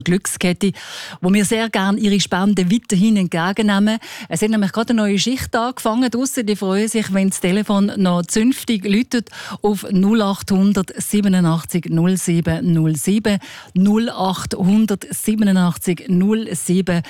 Glückskette, wo wir sehr gerne ihre Spenden weiterhin entgegennehmen. Es hat nämlich gerade eine neue Schicht angefangen. Draussen, die freuen sich, wenn das Telefon noch zünftig läutet auf 0800 87 07 07 0800 87 07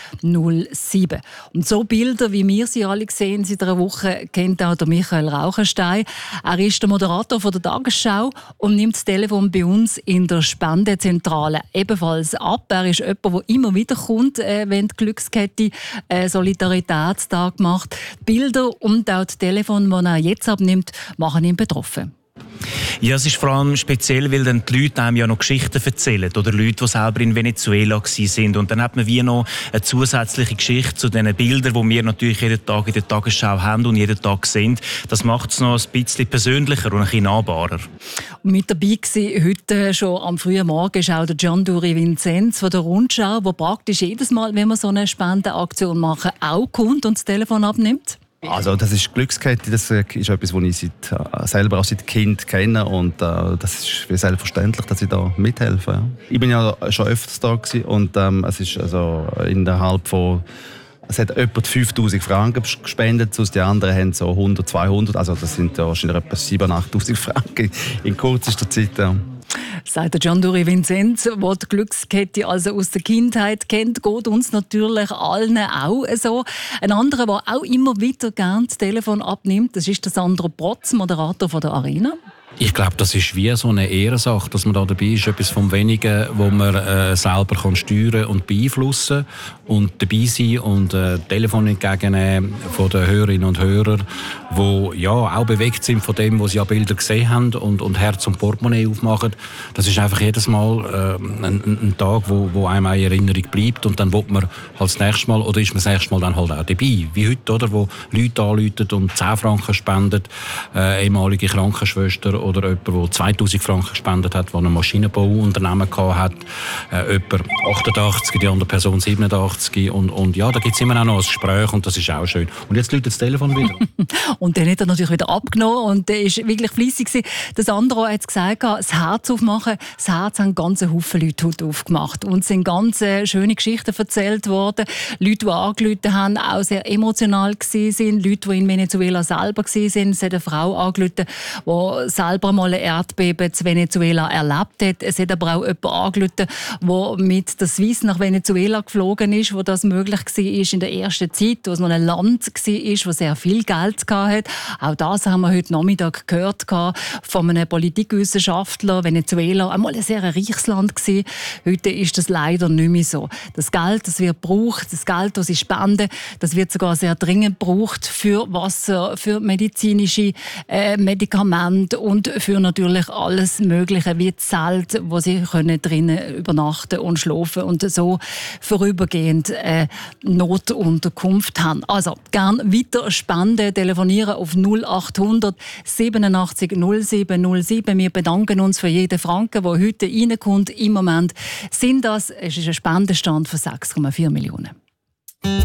07. Und so Bilder, wie wir sie alle sehen seit einer Woche, kennt auch der Michael Rauchenstein. Er ist der Moderator von der Tagesschau und nimmt das Telefon bei uns in der Spendezentrale ebenfalls ab. Er ist jemand, der immer wieder kommt, wenn die Glückskette Solidaritätstag macht. Bilder und auch das Telefon, das er jetzt abnimmt, machen ihn betroffen. Ja, es ist vor allem speziell, weil dann die Leute einem ja noch Geschichten erzählen. Oder Leute, die selber in Venezuela waren. Und dann hat man wie noch eine zusätzliche Geschichte zu diesen Bildern, die wir natürlich jeden Tag in der Tagesschau haben und jeden Tag sehen. Das macht es noch ein bisschen persönlicher und ein bisschen nahbarer. Mit dabei war heute schon am frühen Morgen ist auch der Giannduri Vinzenz von der Rundschau, der praktisch jedes Mal, wenn wir so eine Spendenaktion machen, auch kommt und das Telefon abnimmt. Also das ist Glückskette, das ist etwas, was ich selber auch seit Kind kenne und das ist wie selbstverständlich, dass ich da mithelfe. Ja. Ich bin ja schon öfters da gewesen und es ist also innerhalb von es hat etwa 5'000 Franken gespendet, sonst die anderen haben so 100, 200, also das sind ja wahrscheinlich etwa 7'000, 8'000 Franken in kürzester Zeit. Ja. Sagt der Giannduri Vinzenz, der die Glückskette also aus der Kindheit kennt, geht uns natürlich allen auch so. Ein anderer, der auch immer wieder gerne das Telefon abnimmt, das ist der Sandro Protz, Moderator von der Arena. Ich glaube, das ist wie so eine Ehrensache, dass man da dabei ist. Etwas vom Wenigen, wo man selber kann steuern und beeinflussen und dabei sein und Telefon entgegennehmen von den Hörerinnen und Hörern, die ja auch bewegt sind von dem, was sie an Bildern gesehen haben und Herz und Portemonnaie aufmachen. Das ist einfach jedes Mal ein Tag, wo einem eine Erinnerung bleibt und dann will man halt das nächste Mal oder ist man das nächste Mal dann halt auch dabei. Wie heute, oder, wo Leute anrufen und 10 Franken spenden, ehemalige Krankenschwester oder jemand, der 2000 Franken gespendet hat, der ein Maschinenbauunternehmen hatte, jemand 88, die andere Person 87 und ja, da gibt es immer auch noch ein Gespräch und das ist auch schön. Und jetzt läutet das Telefon wieder. Und dann hat er natürlich wieder abgenommen und der war wirklich fleissig. Das andere hat gesagt, das Herz aufmachen. Das Herz haben ganz Haufen Leute heute aufgemacht und es sind ganz schöne Geschichten erzählt worden. Leute, die angerufen haben, auch sehr emotional waren. Leute, die in Venezuela selber waren. Es hat eine Frau angerufen, die selber mal ein Erdbeben in Venezuela erlebt hat. Es hat aber auch jemand angerufen, der mit der Swiss nach Venezuela geflogen ist, wo das möglich war in der ersten Zeit, wo es noch ein Land war, das sehr viel Geld hatte. Auch das haben wir heute Nachmittag gehört von einem Politikwissenschaftler. Venezuela einmal ein sehr reiches Land gewesen. Heute ist das leider nicht mehr so. Das Geld, das wird gebraucht, das Geld, das sie spenden, das wird sogar sehr dringend gebraucht für Wasser, für medizinische Medikamente und für natürlich alles Mögliche, wie Zelt, wo sie drinnen übernachten und schlafen und so vorübergehend Notunterkunft haben. Also, gern weiter spenden, telefonieren auf 0800 87 07 07. Wir bedanken uns für jeden Franken, der heute reinkommt. Im Moment es ist ein Spendenstand von 6,4 Millionen.